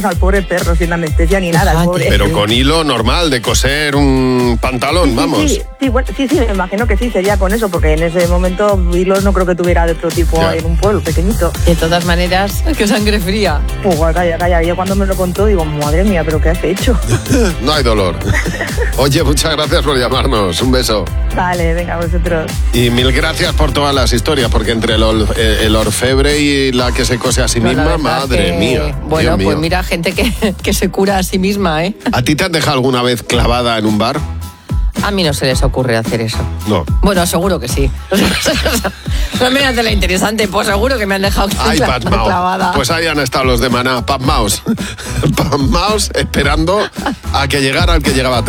al pobre perro sin anestesia ni nada, al pobre. Pero con hilo normal de coser un pantalón, vamos. Sí, me imagino que sí, sería con eso, porque en ese momento hilos no creo que tuviera de otro tipo en un pueblo pequeñito. De todas maneras, qué sangre fría. Calla, yo cuando me lo contó digo, madre mía, ¿pero qué has hecho? No hay dolor. Oye, muchas gracias por llamarnos, un beso. Vale, venga, vosotros. Y mil gracias por todas las historias, porque entre el orfebre y la que se cose a sí misma, madre mía. Bueno, pues mira, gente que se cura a sí misma, ¿eh? ¿A ti te has dejado alguna vez clavada en un bar? A mí no se les ocurre hacer eso. No. Bueno, seguro que sí. No me hace la interesante, pues seguro que me han dejado clavada. Pues ahí han estado los de Maná, pasmaos. Pasmaos esperando a que llegara el que llegaba tarde.